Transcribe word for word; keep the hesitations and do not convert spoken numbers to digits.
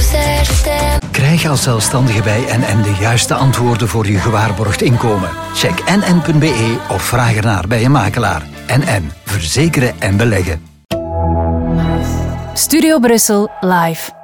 sais, je t'aime. Krijg als zelfstandige bij N N de juiste antwoorden voor je gewaarborgd inkomen. Check n n punt b e of vraag ernaar bij een makelaar. N N. Verzekeren en beleggen. Studio Brussel live.